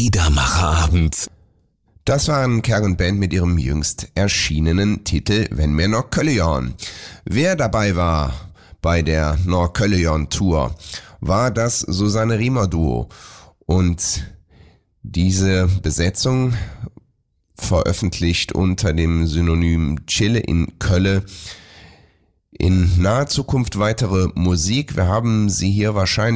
Liedermacherabend. Das waren Kerr und Band mit ihrem jüngst erschienenen Titel Wenn mir noch Köllejon. Wer dabei war bei der Norrköllejon Tour, war das Susanne Riemer Duo. Und diese Besetzung, veröffentlicht unter dem Synonym Chille in Kölle, in naher Zukunft weitere Musik. Wir haben sie hier wahrscheinlich